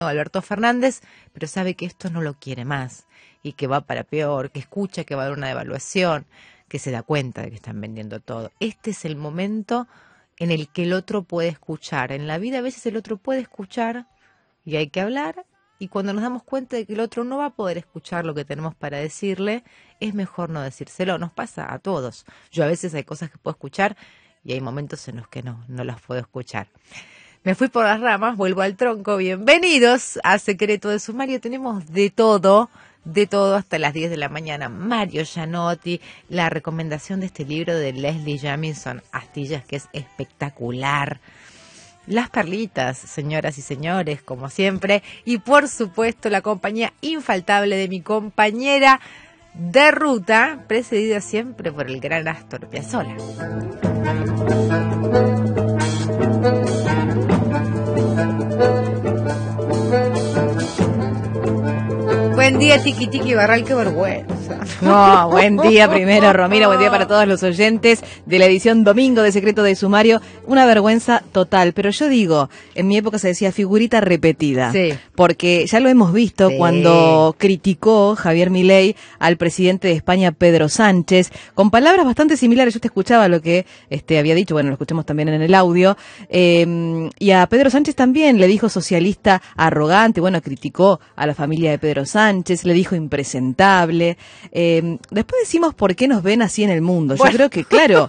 Alberto Fernández, pero sabe que esto no lo quiere más y que va para peor, que escucha que va a haber una devaluación, que se da cuenta de que están vendiendo todo. Este es el momento en el que el otro puede escuchar. En la vida a veces el otro puede escuchar y hay que hablar, y cuando nos damos cuenta de que el otro no va a poder escuchar lo que tenemos para decirle, es mejor no decírselo. Nos pasa a todos. Yo a veces hay cosas que puedo escuchar y hay momentos en los que no las puedo escuchar. Me fui por las ramas, vuelvo al tronco. Bienvenidos a Secreto de Sumario. Tenemos de todo hasta las 10 de la mañana. Mario Gianotti, la recomendación de este libro de Leslie Jamison, Astillas, que es espectacular. Las perlitas, señoras y señores, como siempre. Y por supuesto la compañía infaltable de mi compañera de ruta, precedida siempre por el gran Astor Piazzolla. Buen día, Tiki Tiki Barral, qué vergüenza. No, buen día primero, Romina, buen día para todos los oyentes de la edición domingo de Secreto de Sumario. Una vergüenza total, pero yo digo, en mi época se decía figurita repetida, sí, porque ya lo hemos visto cuando criticó Javier Milei al presidente de España, Pedro Sánchez, con palabras bastante similares. Yo te escuchaba lo que había dicho, bueno, lo escuchamos también en el audio, y a Pedro Sánchez también le dijo socialista arrogante, bueno, criticó a la familia de Pedro Sánchez, le dijo impresentable. Después decimos por qué nos ven así en el mundo. Yo creo que, claro,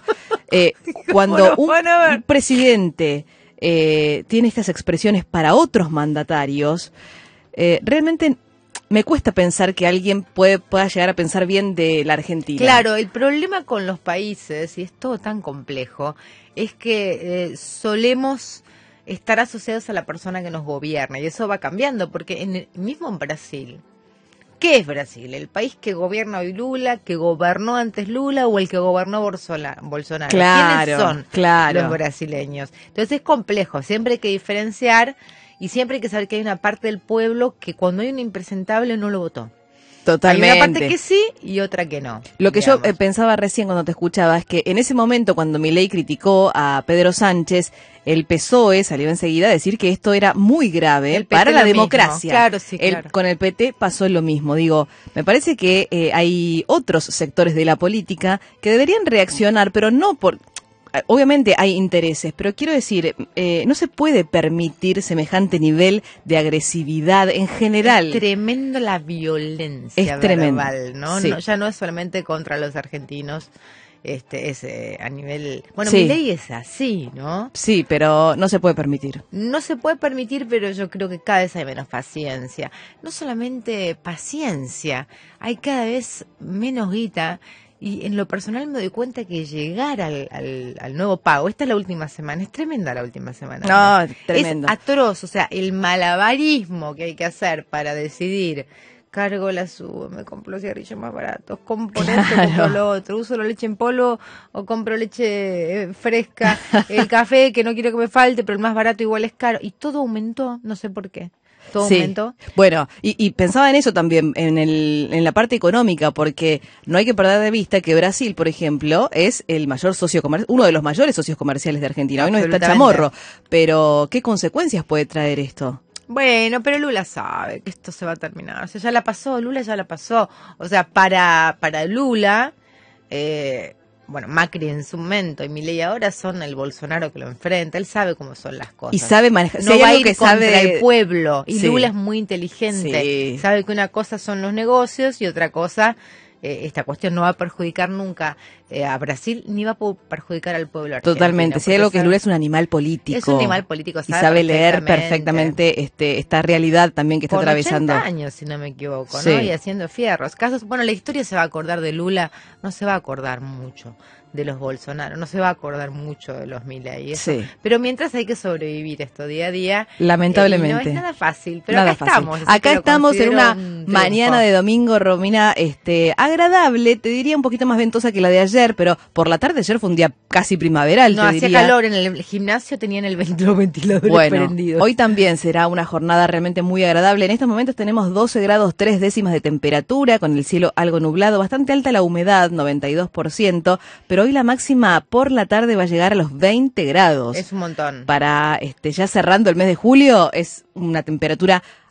cuando un presidente tiene estas expresiones para otros mandatarios, realmente me cuesta pensar que alguien pueda llegar a pensar bien de la Argentina. Claro, el problema con los países, y es todo tan complejo, es que solemos estar asociados a la persona que nos gobierna, y eso va cambiando, porque mismo en Brasil, ¿qué es Brasil? ¿El país que gobierna hoy Lula, que gobernó antes Lula o el que gobernó Bolsonaro? Claro, ¿Quiénes son los brasileños? Entonces es complejo, siempre hay que diferenciar y siempre hay que saber que hay una parte del pueblo que cuando hay un impresentable no lo votó. Totalmente. Hay una parte que sí y otra que no. Lo que yo pensaba recién cuando te escuchaba es que en ese momento cuando Milei criticó a Pedro Sánchez, el PSOE salió enseguida a decir que esto era muy grave para la democracia. Claro, sí, claro. Con el PT pasó lo mismo. Digo, me parece que hay otros sectores de la política que deberían reaccionar, pero no por... Obviamente hay intereses, pero quiero decir, no se puede permitir semejante nivel de agresividad en general. Es tremendo la violencia verbal, ¿no? Sí. Ya no es solamente contra los argentinos, es a nivel... Bueno, sí. Milei es así, ¿no? Sí, pero no se puede permitir. No se puede permitir, pero yo creo que cada vez hay menos paciencia. No solamente paciencia, hay cada vez menos guita. Y en lo personal me doy cuenta que llegar al nuevo pago, esta es la última semana, es tremenda la última semana. No, tremendo. Es atroz, o sea, el malabarismo que hay que hacer para decidir, cargo la subo, me compro cigarrillos más baratos, compro esto, compro lo otro, uso la leche en polvo o compro leche fresca, el café que no quiero que me falte, pero el más barato igual es caro. Y todo aumentó, no sé por qué. Todo aumentó. Bueno, y pensaba en eso también, en la parte económica, porque no hay que perder de vista que Brasil, por ejemplo, es el mayor socio comercial, uno de los mayores socios comerciales de Argentina. Hoy no está chamorro, pero ¿qué consecuencias puede traer esto? Bueno, pero Lula sabe que esto se va a terminar. O sea, ya la pasó, Lula ya la pasó. O sea, para Lula, bueno, Macri en su momento y Milei ahora son el Bolsonaro que lo enfrenta. Él sabe cómo son las cosas. Y sabe manejar. No va a ir contra el pueblo. Y sí. Lula es muy inteligente. Sí. Sabe que una cosa son los negocios y otra cosa... esta cuestión no va a perjudicar nunca a Brasil ni va a perjudicar al pueblo argentino. Totalmente. Si hay algo que Lula es un animal político. Es un animal político, y sabe leer perfectamente esta realidad también que está atravesando. 80 años, si no me equivoco, sí. ¿no? Y haciendo fierros. Bueno, la historia se va a acordar de Lula, no se va a acordar mucho de los Bolsonaro, no se va a acordar mucho de los Milei. Sí. Pero mientras hay que sobrevivir esto día a día. Lamentablemente. No es nada fácil, pero nada acá fácil. estamos. Acá estamos en una mañana de domingo, Romina, agradable, te diría un poquito más ventosa que la de ayer, pero por la tarde ayer fue un día casi primaveral, no, hacía calor, en el gimnasio tenían los ventiladores prendidos. Hoy también será una jornada realmente muy agradable. En estos momentos tenemos 12 grados 3 décimas de temperatura, con el cielo algo nublado, bastante alta la humedad, 92%, pero pero hoy la máxima por la tarde va a llegar a los 20 grados. Es un montón. Para ya cerrando el mes de julio, es una temperatura